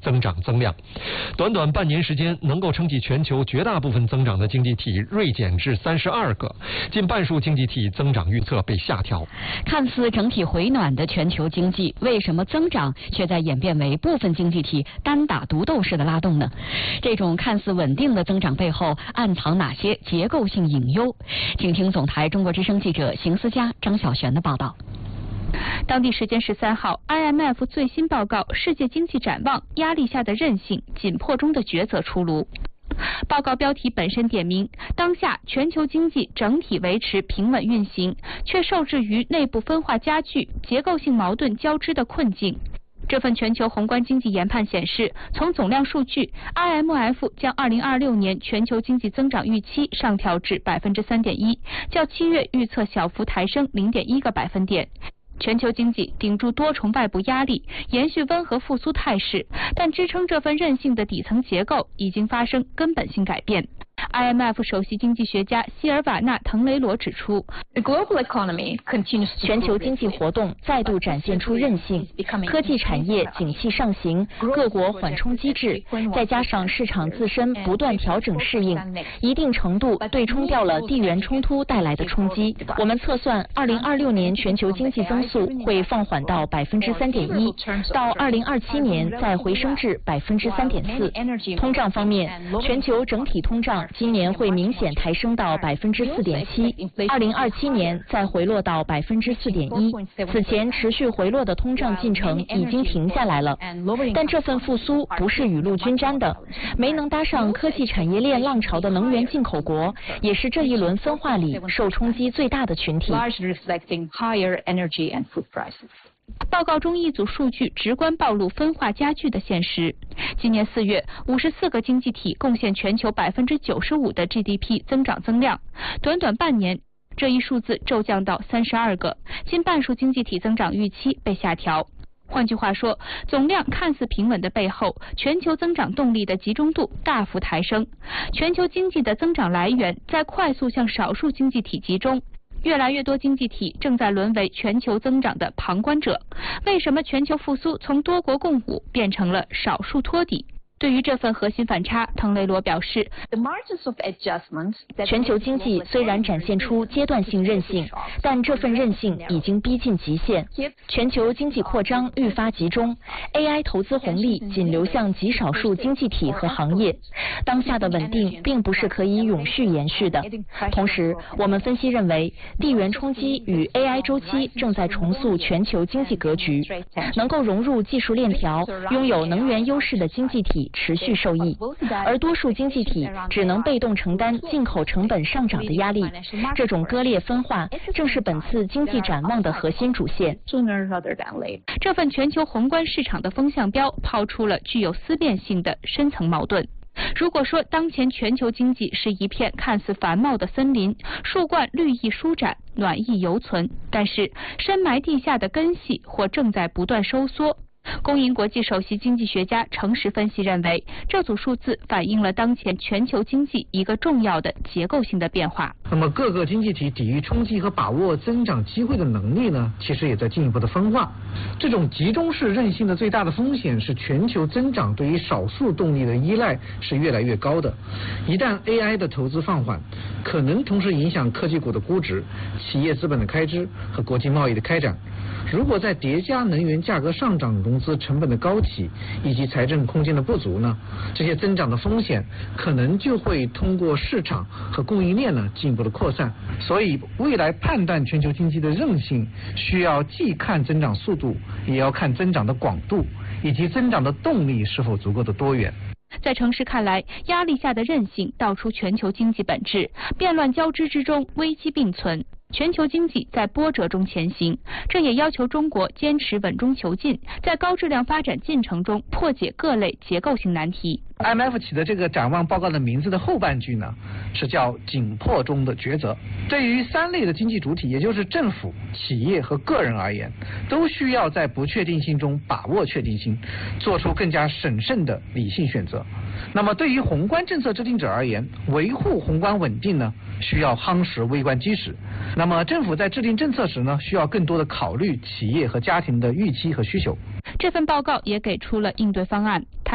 增长增量。短短半年时间，能够撑起全球绝大部分增长的经济体锐减至32个，近半数经济体增长预测被下调。 看似整体回暖的全球经济，为什么增长却在演变为部分经济体单打独斗式的拉动呢？这种看似稳定的增长背后暗藏哪些结构性隐忧？请听总台中国之声记者邢思佳、张晓璇的报道。 当地时间13号 ，IMF 最新报告《世界经济展望：压力下的韧性，紧迫中的抉择》出炉。报告标题本身点明，当下全球经济整体维持平稳运行，却受制于内部分化加剧、结构性矛盾交织的困境。这份全球宏观经济研判显示，从总量数据 ，IMF 将2026年全球经济增长预期上调至3.1%，较7月预测小幅抬升0.1个百分点。全球经济顶住多重外部压力，延续温和复苏态势，但支撑这份韧性的底层结构已经发生根本性改变。IMF 首席经济学家希尔瓦纳·滕雷罗指出， 全球经济活动再度展现出韧性，科技产业景气上行，各国缓冲机制，再加上市场自身不断调整适应，一定程度对冲掉了地缘冲突带来的冲击。我们测算，2026年全球经济增速会放缓到3.1%，到2027年再回升至3.4%。通胀方面，全球整体通胀今年会明显抬升到4.7%，2027年再回落到4.1%。此前持续回落的通胀进程已经停下来了，但这份复苏不是雨露均沾的。没能搭上科技产业链浪潮的能源进口国，也是这一轮分化里受冲击最大的群体。 报告中一组数据直观暴露分化加剧的现实。今年4月，54个经济体贡献全球95%的 GDP 增长增量，短短半年，这一数字骤降到32个，近半数经济体增长预期被下调。换句话说，总量看似平稳的背后，全球增长动力的集中度大幅抬升，全球经济的增长来源在快速向少数经济体集中。越来越多经济体正在沦为全球增长的旁观者。为什么全球复苏从多国共舞变成了少数托底？对于这份核心反差，滕雷罗表示， 全球经济虽然展现出阶段性韧性，但这份韧性已经逼近极限。全球经济扩张愈发集中 ，AI 投资红利仅流向极少数经济体和行业。当下的稳定并不是可以永续延续的。同时，我们分析认为，地缘冲击与 AI 周期正在重塑全球经济格局，能够融入技术链条、拥有能源优势的经济体持续受益，而多数经济体只能被动承担进口成本上涨的压力。这种割裂分化正是本次经济展望的核心主线。 这份全球宏观市场的风向标抛出了具有思辨性的深层矛盾。如果说当前全球经济是一片看似繁茂的森林，树冠绿意舒展，暖意犹存，但是深埋地下的根系或正在不断收缩。公银国际首席经济学家程实分析认为，这组数字反映了当前全球经济一个重要的结构性的变化。 那么各个经济体抵御冲击和把握增长机会的能力呢，其实也在进一步的分化。这种集中式韧性的最大的风险是全球增长对于少数动力的依赖是越来越高的。一旦 AI 的投资放缓，可能同时影响科技股的估值、企业资本的开支和国际贸易的开展。如果再叠加能源价格上涨、融资成本的高企以及财政空间的不足呢，这些增长的风险可能就会通过市场和供应链呢进一步的扩散。所以未来判断全球经济的韧性，需要既看增长速度，也要看增长的广度，以及增长的动力是否足够的多元。 在程实看来，压力下的韧性道出全球经济本质，变乱交织之中，危机并存。全球经济在波折中前行，这也要求中国坚持稳中求进，在高质量发展进程中破解各类结构性难题。 IMF 起的这个展望报告的名字的后半句呢，是叫紧迫中的抉择。对于3类的经济主体，也就是政府、企业和个人而言，都需要在不确定性中把握确定性，做出更加审慎的理性选择。那么对于宏观政策制定者而言，维护宏观稳定呢，需要夯实微观基石。那么政府在制定政策时呢，需要更多的考虑企业和家庭的预期和需求。 这份报告也给出了应对方案。